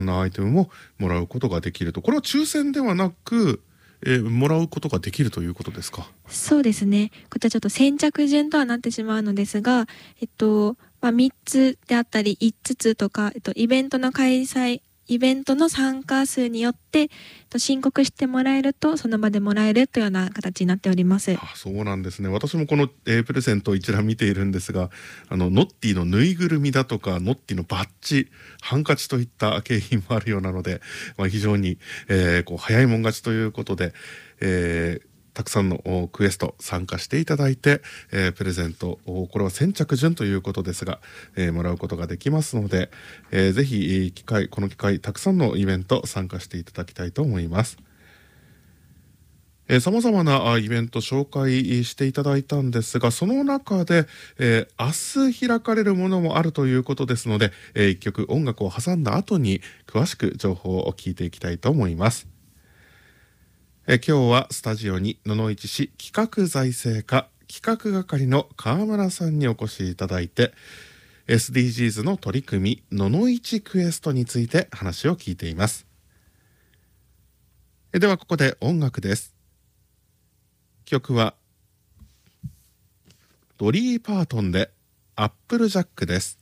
なアイテムももらうことができると。これは抽選ではなく、もらうことができるということですか？ そうですね。こちらちょっと先着順とはなってしまうのですが、3つであったり5つとか、イベントの参加数によって、申告してもらえると、その場でもらえるというような形になっております。 そうなんですね。私もこの、プレゼントを一覧見ているんですが、ノッティのぬいぐるみだとか、ノッティのバッジ、ハンカチといった景品もあるようなので、非常に、早いもん勝ちということで、たくさんのクエスト参加していただいて、プレゼントこれは先着順ということですが、もらうことができますので、ぜひこの機会たくさんのイベント参加していただきたいと思います。様々なイベント紹介していただいたんですが、その中で、明日開かれるものもあるということですので、一曲音楽を挟んだ後に詳しく情報を聞いていきたいと思います。今日はスタジオに野々市市企画財政課企画係の川村さんにお越しいただいて、 SDGs の取り組み野々市クエストについて話を聞いています。ではここで音楽です。曲はドリー・パートンでアップルジャックです。